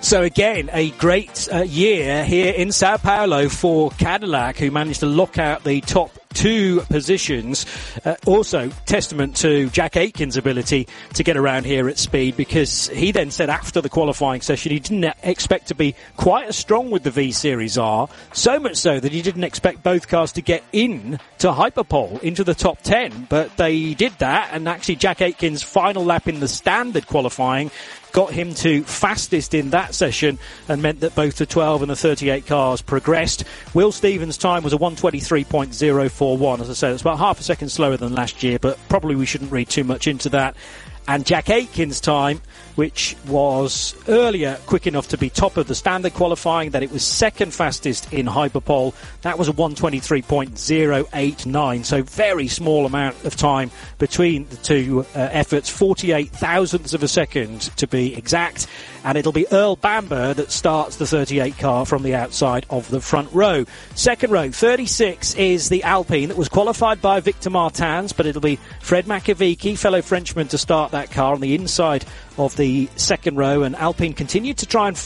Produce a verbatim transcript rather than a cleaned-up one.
So again, a great uh, year here in Sao Paulo for Cadillac, who managed to lock out the top two positions. Uh, also testament to Jack Aitken's ability to get around here at speed, because he then said after the qualifying session he didn't expect to be quite as strong with the V Series R, so much so that he didn't expect both cars to get in to Hyperpole, into the top ten, but they did that, and actually Jack Aitken's final lap in the standard qualifying got him to fastest in that session and meant that both the twelve and the thirty-eight cars progressed. Will Stevens' time was a one twenty-three point oh four one. As I said, it's about half a second slower than last year, but probably we shouldn't read too much into that. And Jack Aitken's time, which was earlier quick enough to be top of the standard qualifying, that it was second fastest in Hyperpole, that was a one twenty-three point oh eight nine, so very small amount of time between the two uh, efforts, forty-eight thousandths of a second to be exact. And it'll be Earl Bamber that starts the thirty-eight car from the outside of the front row. Second row, thirty-six, is the Alpine that was qualified by Victor Martins, but it'll be Fred Makovici, fellow Frenchman, to start that car on the inside of the second row. And Alpine continued to try and